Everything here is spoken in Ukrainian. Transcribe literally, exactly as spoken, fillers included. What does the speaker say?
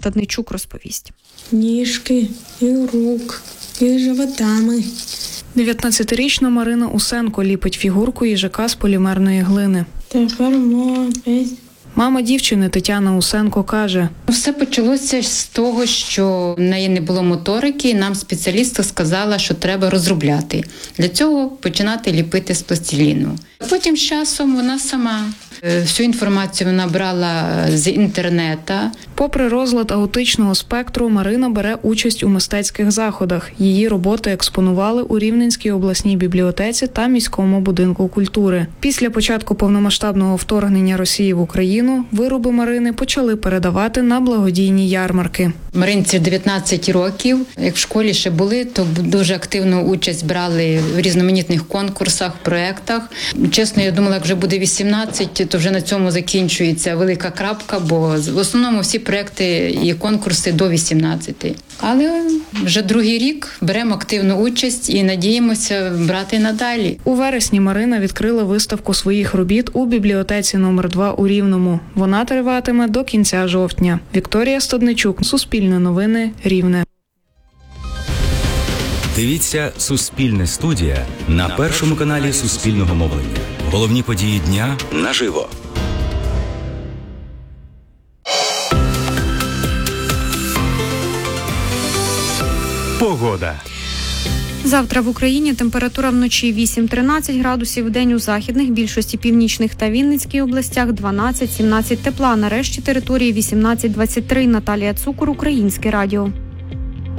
Стадничук розповість. Ніжки, і рук, і животами. дев'ятнадцятирічна Марина Усенко ліпить фігурку їжака з полімерної глини. Тепер мова п'ять. Мама дівчини Тетяна Усенко каже: все почалося з того, що в неї не було моторики, і нам спеціалістка сказала, що треба розробляти. Для цього починати ліпити з пластиліну. Потім з часом вона сама всю інформацію вона брала з інтернету. Попри розлад аутичного спектру, Марина бере участь у мистецьких заходах. Її роботи експонували у Рівненській обласній бібліотеці та міському будинку культури. Після початку повномасштабного вторгнення Росії в Україну вироби Марини почали передавати на благодійні ярмарки. Маринці дев'ятнадцять років. Як в школі ще були, то дуже активну участь брали в різноманітних конкурсах, проєктах. Чесно, я думала, як вже буде вісімнадцять, то вже на цьому закінчується велика крапка, бо в основному всі проєкти і конкурси до вісімнадцяти. Але вже другий рік беремо активну участь і надіємося брати надалі. У вересні Марина відкрила виставку своїх робіт у бібліотеці номер два у Рівному. Вона триватиме до кінця жовтня. Вікторія Стадничук, Суспільне новини, Рівне. Дивіться «Суспільне студія» на першому каналі Суспільного мовлення. Головні події дня наживо. Погода. Завтра в Україні температура вночі вісім-тринадцять градусів, вдень у західних, більшості північних та Вінницькій областях дванадцять-сімнадцять тепла, на решті території вісімнадцять-двадцять три. Наталія Цукор, Українське радіо.